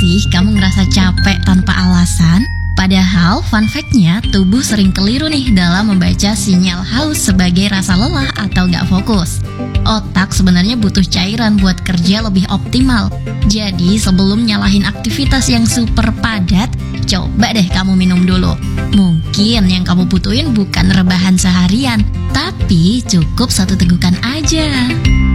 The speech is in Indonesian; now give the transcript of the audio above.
sih kamu ngerasa capek tanpa alasan? Padahal fun fact-nya, tubuh sering keliru nih dalam membaca sinyal haus sebagai rasa lelah atau gak fokus. Otak sebenarnya butuh cairan buat kerja lebih optimal. Jadi sebelum nyalahin aktivitas yang super padat, coba deh kamu minum dulu. Mungkin yang kamu butuhin bukan rebahan seharian, tapi cukup satu tegukan aja.